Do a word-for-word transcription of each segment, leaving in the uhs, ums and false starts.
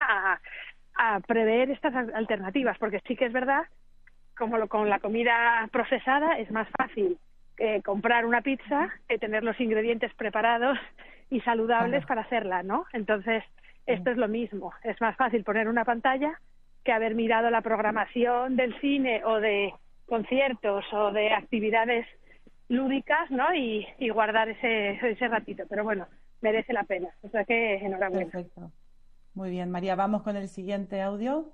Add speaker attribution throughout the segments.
Speaker 1: a, a prever estas alternativas, porque sí que es verdad, como lo, con la comida procesada es más fácil eh, comprar una pizza que tener los ingredientes preparados y saludables
Speaker 2: Claro.
Speaker 1: para hacerla, ¿no? Entonces, esto es lo mismo. Es más fácil poner una pantalla que haber mirado la programación del cine o de conciertos o de actividades lúdicas, ¿no? Y, y guardar ese, ese ratito. Pero bueno, merece la pena. O sea que enhorabuena.
Speaker 2: Perfecto. Muy bien, María, vamos con el siguiente audio.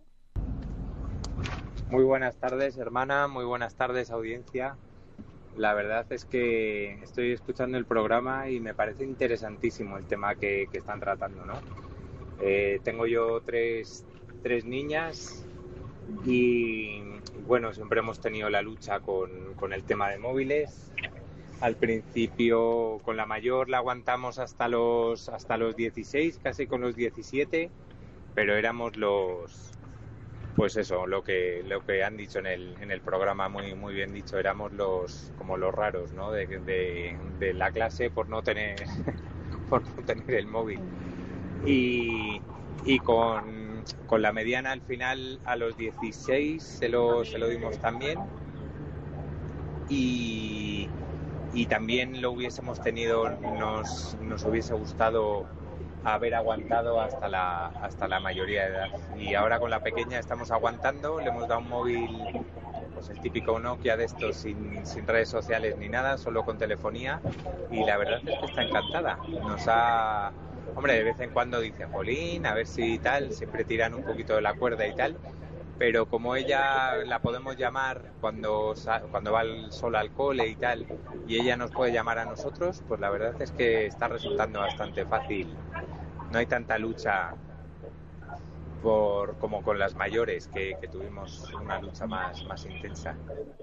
Speaker 3: Muy buenas tardes, hermana, muy buenas tardes, audiencia. La verdad es que estoy escuchando el programa y me parece interesantísimo el tema que, que están tratando, ¿no? Eh, tengo yo tres, tres niñas y, bueno, siempre hemos tenido la lucha con, con el tema de móviles. Al principio con la mayor la aguantamos hasta los, hasta los dieciséis, casi con los diecisiete, pero éramos los... Pues eso, lo que lo que han dicho en el en el programa, muy muy bien dicho, éramos los como los raros, ¿no? De, de, de la clase por no tener por no tener el móvil. Y, y con, con la mediana al final a los dieciséis se lo se lo dimos también. Y y también lo hubiésemos tenido, nos nos hubiese gustado haber aguantado hasta la hasta la mayoría de edad, y ahora con la pequeña estamos aguantando, le hemos dado un móvil, pues el típico Nokia de estos sin, sin redes sociales ni nada, solo con telefonía, y la verdad es que está encantada. Nos ha, hombre, de vez en cuando dice jolín, a ver si tal, siempre tiran un poquito de la cuerda y tal, pero como ella la podemos llamar cuando cuando va sola al cole y tal, y ella nos puede llamar a nosotros, pues la verdad es que está resultando bastante fácil. No hay tanta lucha por como con las mayores, que, que tuvimos una lucha más, más intensa.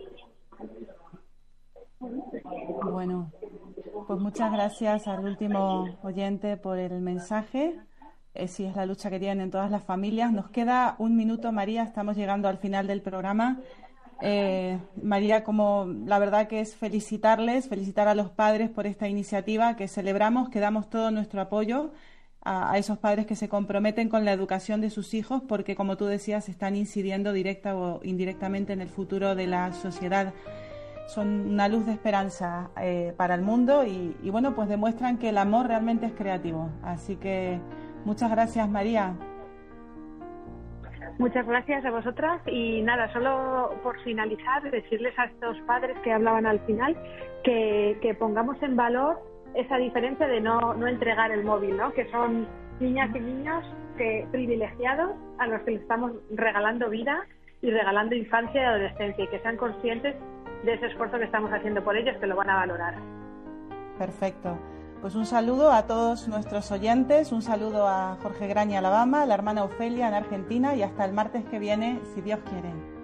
Speaker 2: Bueno, pues muchas gracias al último oyente por el mensaje. Eh, sí, es la lucha que tienen todas las familias. Nos queda un minuto, María, estamos llegando al final del programa. Eh, María, como la verdad que es felicitarles, felicitar a los padres por esta iniciativa que celebramos, que damos todo nuestro apoyo a, a esos padres que se comprometen con la educación de sus hijos, porque como tú decías, están incidiendo directa o indirectamente en el futuro de la sociedad. Son una luz de esperanza eh, para el mundo y, y bueno, pues demuestran que el amor realmente es creativo. Así que muchas gracias, María.
Speaker 1: Muchas gracias a vosotras y nada, solo por finalizar, decirles a estos padres que hablaban al final que, que pongamos en valor esa diferencia de no, no entregar el móvil, ¿no? Que son niñas y niños que, privilegiados a los que les estamos regalando vida y regalando infancia y adolescencia, y que sean conscientes de ese esfuerzo que estamos haciendo por ellos, que lo van a valorar.
Speaker 2: Perfecto. Pues un saludo a todos nuestros oyentes, un saludo a Jorge Graña, Alabama, a la hermana Ofelia en Argentina, y hasta el martes que viene, si Dios quiere.